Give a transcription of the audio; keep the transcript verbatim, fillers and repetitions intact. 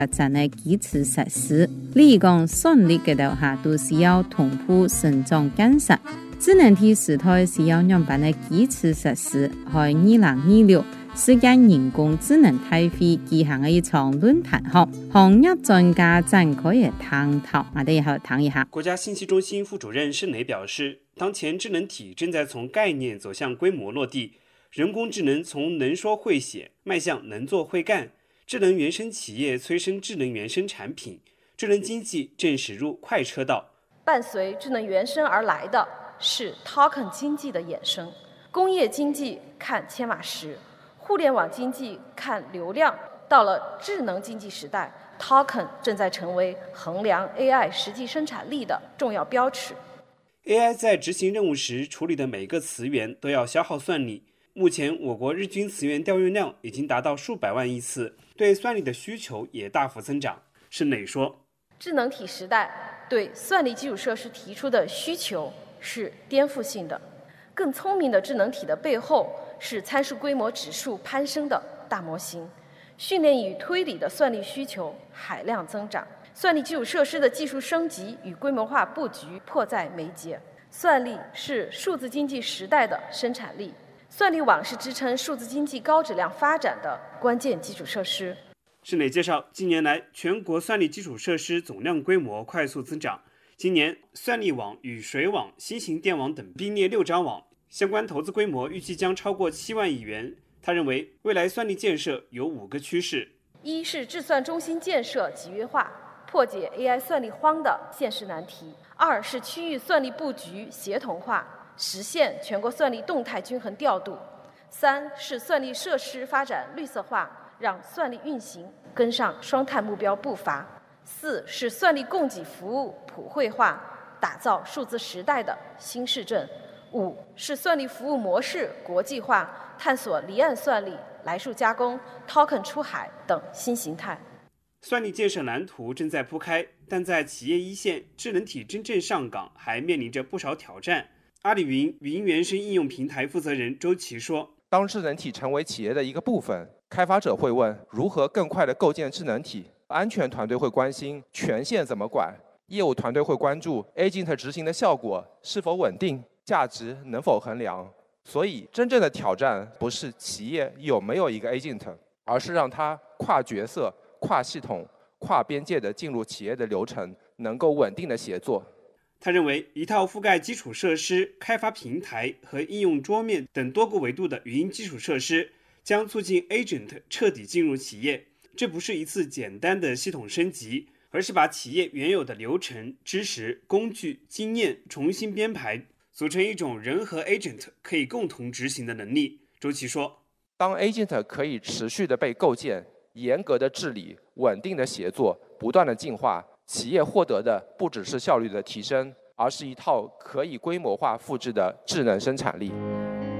发展的基础设施，例如讲算力嘅头下都需要同步成长建设。智能体时代需要两版的基础设施，在二零二六世界人工智能大会举行的一场论坛后，行业专家展开嘅探讨。我哋以後談一下。 國家信息中心副主任盛磊表示，當前智能體正在從概念走向規模落地，人工智能從能說會寫邁向能做會幹，智能原生企業催生智能原生產品，智能經濟正駛入快車道。 伴隨智能原生而來的是 token 經濟的衍生，工業經濟看千碼石，互聯網經濟看流量。到了智能經濟時代， token 正在成為衡量 A I 實際生產力的重要標尺。 A I 在執行任務時處理的每個詞源都要消耗算力。目前我國日均詞源調用量已經達到數百萬億次，對算力的需求也大幅增長。盛磊說， 智能體時代對算力基礎設施提出的需求是顛覆性的。更聰明的智能體的背後是參數規模指數攀升的大模型，訓練與推理的算力需求海量增長，算力基礎設施的技術升級與規模化佈局迫在眉睫。算力是數字經濟時代的生產力，算力網是支撐數字經濟高質量發展的關鍵基礎設施。 盛磊介紹，近年來全國算力基礎設施總量規模快速增長，今年算力網、與水網、新型電網等並列六張網，相關投資規模預計將超過七萬億元。他認為未來算力建設有五個趨勢： 一是智算中心建設集約化，破解 A I 算力荒的現實難題；二是區域算力佈局協同化，實現全國算力動態均衡調度；三是算力設施發展綠色化，讓算力運行跟上雙碳目標步伐；四是算力供給服務普惠化，打造數字時代的新市鎮；五是算力服務模式國際化，探索離岸算力、來數加工、token 出海等新形態。 算力建設藍圖正在鋪開，但在企業一線，智能體真正上崗還面臨着不少挑戰。阿里雲雲原生應用平台負責人周琦說， 當智能體成為企業的一個部分，開發者會問如何更快地構建智能體，安全團隊會關心權限怎麼管，業務團隊會關注 agent 執行的效果是否穩定，價值能否衡量。所以真正的挑戰不是企業有沒有一個 agent， 而是讓它跨角色、跨系統、跨邊界的進入企業的流程，能夠穩定的協作。 他認為，一套覆蓋基礎設施、開發平台和應用桌面等多個維度的語音基礎設施，將促進 agent 徹底進入企業。這不是一次簡單的系統升級，而是把企業原有的流程、知識、工具、經驗重新編排，組成一種人和 agent 可以共同執行的能力。周琦說， 當 agent 可以持續的被構建、嚴格的治理、穩定的協作、不斷的進化，企業獲得的不只是效率的提升，而是一套可以規模化複製的智能生產力。